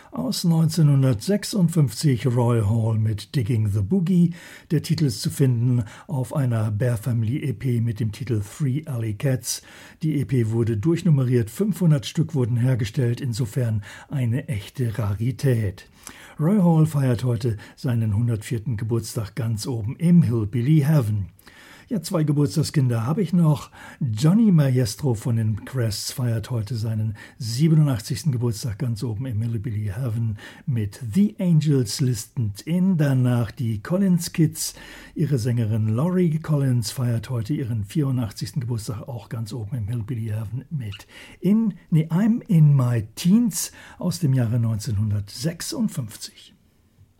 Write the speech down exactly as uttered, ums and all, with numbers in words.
Aus neunzehnhundertsechsundfünfzig Roy Hall mit Digging the Boogie. Der Titel ist zu finden auf einer Bear Family E P mit dem Titel Three Alley Cats. Die E P wurde durchnummeriert, fünfhundert Stück wurden hergestellt, insofern eine echte Rarität. Roy Hall feiert heute seinen hundertvierten Geburtstag ganz oben im Hillbilly Heaven. Ja, zwei Geburtstagskinder habe ich noch. Johnny Maestro von den Crests feiert heute seinen siebenundachtzigsten Geburtstag ganz oben im Hillbilly Heaven mit The Angels Listened In. Danach die Collins Kids. Ihre Sängerin Laurie Collins feiert heute ihren vierundachtzigsten Geburtstag auch ganz oben im Hillbilly Heaven mit In, nee, I'm in My Teens aus dem Jahre neunzehnhundertsechsundfünfzig.